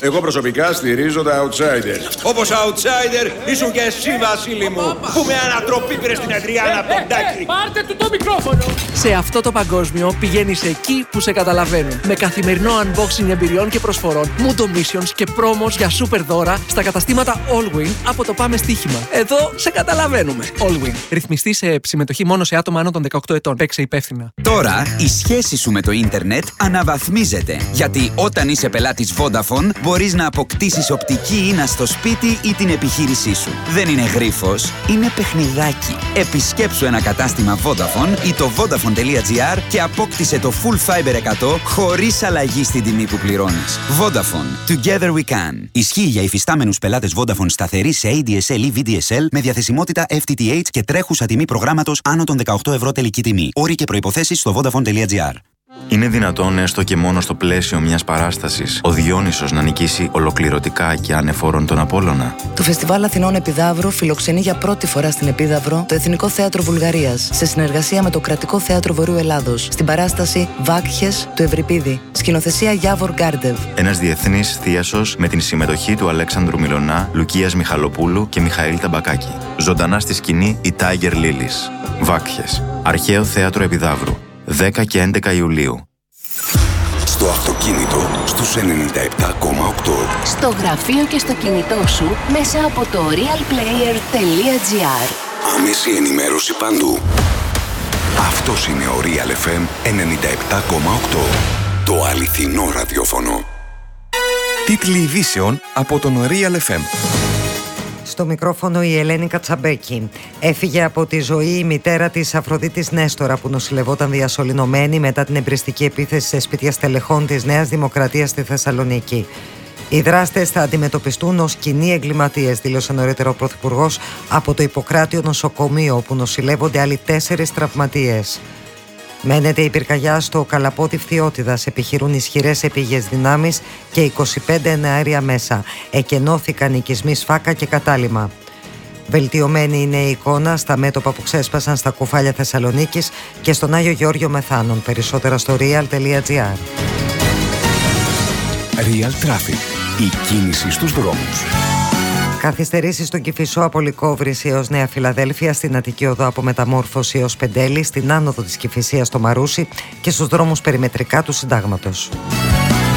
Εγώ προσωπικά στηρίζω τα outsiders. Όπως outsider ήσουν και εσύ, Βασίλη μου, που με ανατροπή πήρες την Αντριάννα από τον Τάκη. Πάρτε του το μικρόφωνο. Σε αυτό το παγκόσμιο πηγαίνεις εκεί που σε καταλαβαίνουν. Με καθημερινό unboxing εμπειριών και προσφορών, Mundo Missions και promos για super δώρα στα καταστήματα Allwyn από το Πάμε Στοίχημα. Εδώ σε καταλαβαίνουμε. Allwyn. Ρυθμιστή σε συμμετοχή μόνο σε άτομα άνω των 18 ετών. Παίξε υπεύθυνα. Τώρα η σχέση σου με το ίντερνετ αναβαθμίζεται. Γιατί όταν είσαι πελάτης Vodafone, μπορείς να αποκτήσεις οπτική ίνα στο σπίτι ή την επιχείρησή σου. Δεν είναι γρίφος, είναι παιχνιδάκι. Επισκέψου ένα κατάστημα Vodafone ή το Vodafone.gr και απόκτησε το Full Fiber 100 χωρίς αλλαγή στην τιμή που πληρώνεις. Vodafone. Together we can. Ισχύει για υφιστάμενους πελάτες Vodafone σταθερή σε ADSL ή VDSL με διαθεσιμότητα FTTH και τρέχουσα τιμή προγράμματος άνω των 18 ευρώ τελική τιμή. Όροι και προϋποθέσεις στο Vodafone.gr. Είναι δυνατόν έστω και μόνο στο πλαίσιο μιας παράστασης ο Διόνυσος να νικήσει ολοκληρωτικά και ανεφόρον τον Απόλλωνα? Το Φεστιβάλ Αθηνών Επιδαύρου φιλοξενεί για πρώτη φορά στην Επίδαυρο το Εθνικό Θέατρο Βουλγαρίας σε συνεργασία με το Κρατικό Θέατρο Βορείου Ελλάδος στην παράσταση Βάκχες του Ευρυπίδη. Σκηνοθεσία Γιάβορ Γκάρντεβ. Ένας διεθνής θίασος με την συμμετοχή του Αλέξανδρου Μιλωνά, Λουκίας Μιχαλοπούλου και Μιχαήλ Ταμπακάκη. Ζωντανά στη σκηνή η Tiger Lilies. Βάκχες. Αρχαίο Θέατρο Επιδαύρου. 10 και 11 Ιουλίου. Στο αυτοκίνητο στους 97,8. Στο γραφείο και στο κινητό σου μέσα από το realplayer.gr. Άμεση ενημέρωση παντού. Αυτός είναι ο Real FM 97,8. Το αληθινό ραδιόφωνο. Τίτλοι ειδήσεων από τον Real FM. Στο μικρόφωνο η Ελένη Κατσαμπέκη. Έφυγε από τη ζωή η μητέρα της Αφροδίτης Νέστορα που νοσηλευόταν διασωληνωμένη μετά την εμπριστική επίθεση σε σπίτια στελεχών της Νέας Δημοκρατίας στη Θεσσαλονίκη. Οι δράστες θα αντιμετωπιστούν ως κοινοί εγκληματίες, δήλωσε νωρίτερα ο Πρωθυπουργός από το Ιπποκράτιο νοσοκομείο όπου νοσηλεύονται άλλοι 4 τραυματίες. Μένεται η πυρκαγιά στο Καλαπότη Φθιώτιδας. Επιχειρούν ισχυρές επίγειες δυνάμεις και 25 εναέρια μέσα. Εκενώθηκαν οικισμοί Σφάκα και Κατάλημα. Βελτιωμένη είναι η εικόνα στα μέτωπα που ξέσπασαν στα κουφάλια Θεσσαλονίκης και στον Άγιο Γεώργιο Μεθάνων. Περισσότερα στο real.gr. Real Traffic. Η κίνηση στους δρόμους. Καθυστερήσεις στον Κηφισό από Λυκόβρηση έως Νέα Φιλαδέλφια, στην Αττική Οδό από Μεταμόρφωση έως Πεντέλη, στην άνοδο της Κηφισίας στο Μαρούσι και στους δρόμους περιμετρικά του Συντάγματος.